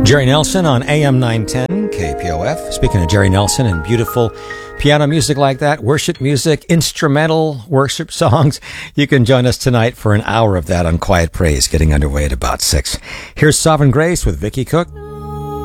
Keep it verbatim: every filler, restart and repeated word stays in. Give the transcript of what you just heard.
Jerry Nelson on A M nine ten K P O F. Speaking of Jerry Nelson and beautiful piano music like that, worship music, instrumental worship songs, you can join us tonight for an hour of that on Quiet Praise, getting underway at about six. Here's Sovereign Grace with Vicki Cook.